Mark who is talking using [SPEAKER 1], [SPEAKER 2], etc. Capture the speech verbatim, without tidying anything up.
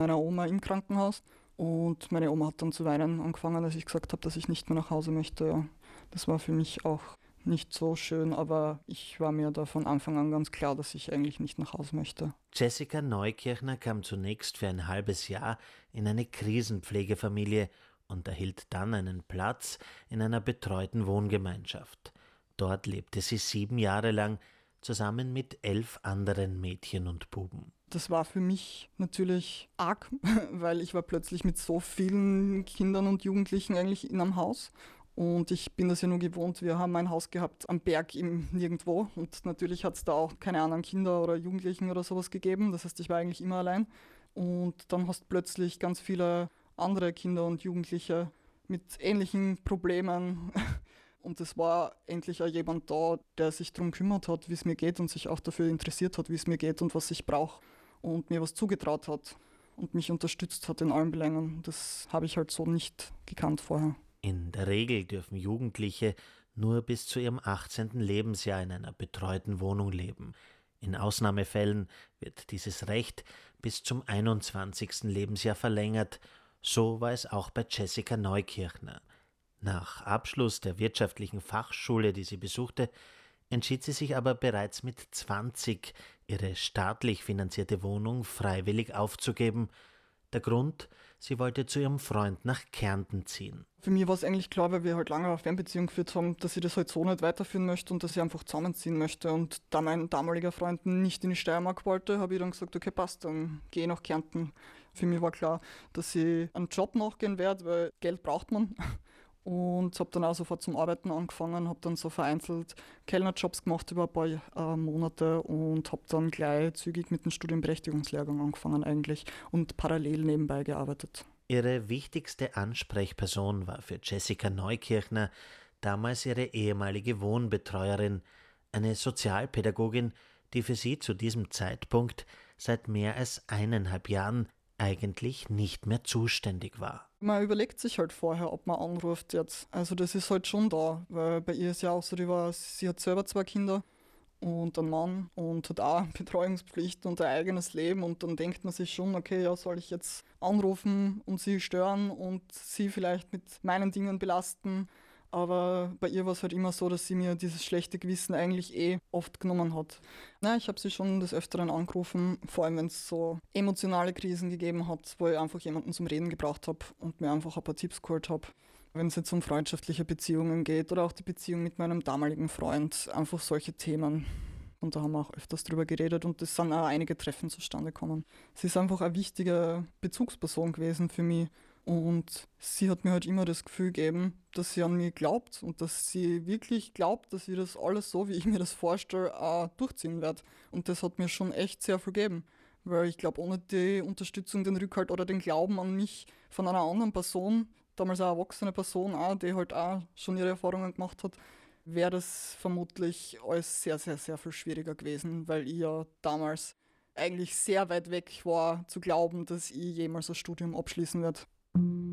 [SPEAKER 1] meiner Oma im Krankenhaus. Und meine Oma hat dann zu weinen angefangen, als ich gesagt habe, dass ich nicht mehr nach Hause möchte. Ja. Das war für mich auch nicht so schön, aber ich war mir da von Anfang an ganz klar, dass ich eigentlich nicht nach Hause möchte.
[SPEAKER 2] Jessica Neukirchner kam zunächst für ein halbes Jahr in eine Krisenpflegefamilie und erhielt dann einen Platz in einer betreuten Wohngemeinschaft. Dort lebte sie sieben Jahre lang zusammen mit elf anderen Mädchen und Buben.
[SPEAKER 1] Das war für mich natürlich arg, weil ich war plötzlich mit so vielen Kindern und Jugendlichen eigentlich in einem Haus. Und ich bin das ja nur gewohnt, wir haben ein Haus gehabt am Berg im Nirgendwo. Und natürlich hat es da auch keine anderen Kinder oder Jugendlichen oder sowas gegeben. Das heißt, ich war eigentlich immer allein. Und dann hast du plötzlich ganz viele andere Kinder und Jugendliche mit ähnlichen Problemen. Und es war endlich auch jemand da, der sich darum gekümmert hat, wie es mir geht und sich auch dafür interessiert hat, wie es mir geht und was ich brauche und mir was zugetraut hat und mich unterstützt hat in allen Belangen. Das habe ich halt so nicht gekannt vorher.
[SPEAKER 2] In der Regel dürfen Jugendliche nur bis zu ihrem achtzehnten Lebensjahr in einer betreuten Wohnung leben. In Ausnahmefällen wird dieses Recht bis zum einundzwanzigsten Lebensjahr verlängert. So war es auch bei Jessica Neukirchner. Nach Abschluss der wirtschaftlichen Fachschule, die sie besuchte, entschied sie sich aber bereits mit zwanzig, ihre staatlich finanzierte Wohnung freiwillig aufzugeben. Der Grund, sie wollte zu ihrem Freund nach Kärnten ziehen.
[SPEAKER 1] Für mich war es eigentlich klar, weil wir halt lange eine Fernbeziehung geführt haben, dass ich das halt so nicht weiterführen möchte und dass ich einfach zusammenziehen möchte. Und da mein damaliger Freund nicht in die Steiermark wollte, habe ich dann gesagt, okay, passt, dann gehe ich nach Kärnten. Für mich war klar, dass ich einen Job nachgehen werde, weil Geld braucht man. Und habe dann auch sofort zum Arbeiten angefangen, habe dann so vereinzelt Kellnerjobs gemacht über ein paar äh, Monate und habe dann gleich zügig mit dem Studienberechtigungslehrgang angefangen eigentlich und parallel nebenbei gearbeitet.
[SPEAKER 2] Ihre wichtigste Ansprechperson war für Jessica Neukirchner damals ihre ehemalige Wohnbetreuerin, eine Sozialpädagogin, die für sie zu diesem Zeitpunkt seit mehr als eineinhalb Jahren eigentlich nicht mehr zuständig war.
[SPEAKER 1] Man überlegt sich halt vorher, ob man anruft jetzt. Also das ist halt schon da, weil bei ihr ist ja auch so, die war, sie hat selber zwei Kinder und einen Mann und hat auch Betreuungspflicht und ein eigenes Leben und dann denkt man sich schon, okay, ja, soll ich jetzt anrufen und sie stören und sie vielleicht mit meinen Dingen belasten? Aber bei ihr war es halt immer so, dass sie mir dieses schlechte Gewissen eigentlich eh oft genommen hat. Na, ich habe sie schon des Öfteren angerufen, vor allem wenn es so emotionale Krisen gegeben hat, wo ich einfach jemanden zum Reden gebraucht habe und mir einfach ein paar Tipps geholt habe. Wenn es jetzt um freundschaftliche Beziehungen geht oder auch die Beziehung mit meinem damaligen Freund, einfach solche Themen. Und da haben wir auch öfters drüber geredet und es sind auch einige Treffen zustande gekommen. Sie ist einfach eine wichtige Bezugsperson gewesen für mich. Und sie hat mir halt immer das Gefühl gegeben, dass sie an mich glaubt und dass sie wirklich glaubt, dass ich das alles so, wie ich mir das vorstelle, auch durchziehen werde. Und das hat mir schon echt sehr viel gegeben. Weil ich glaube, ohne die Unterstützung, den Rückhalt oder den Glauben an mich von einer anderen Person, damals eine erwachsene Person auch, die halt auch schon ihre Erfahrungen gemacht hat, wäre das vermutlich alles sehr, sehr, sehr viel schwieriger gewesen, weil ich ja damals eigentlich sehr weit weg war, zu glauben, dass ich jemals ein Studium abschließen werde.